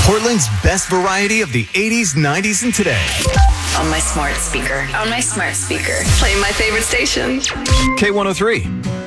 Portland's best variety of the 80s, 90s, and today. On my smart speaker. On my smart speaker. Play my favorite station. K103.